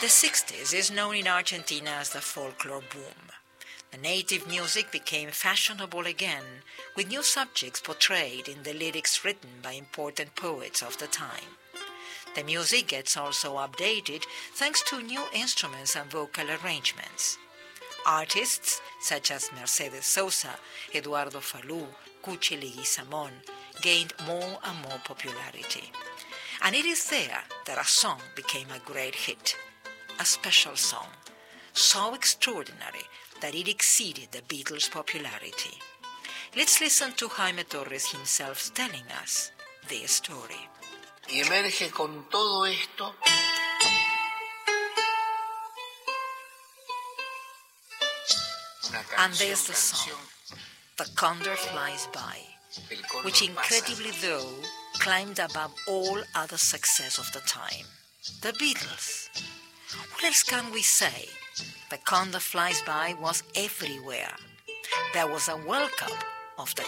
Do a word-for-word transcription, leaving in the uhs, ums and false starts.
The sixties is known in Argentina as the folklore boom. The native music became fashionable again, with new subjects portrayed in the lyrics written by important poets of the time. The music gets also updated thanks to new instruments and vocal arrangements. Artists such as Mercedes Sosa, Eduardo Falú, Cuchi Leguizamón gained more and more popularity. And it is there that a song became a great hit, a special song, so extraordinary that it exceeded the Beatles' popularity. Let's listen to Jaime Torres himself telling us this story. Y emerge con todo esto and there's the song, The Condor Flies By, which incredibly though climbed above all other success of the time. The Beatles. What else can we say? The Condor Flies By was everywhere. There was a World Cup of the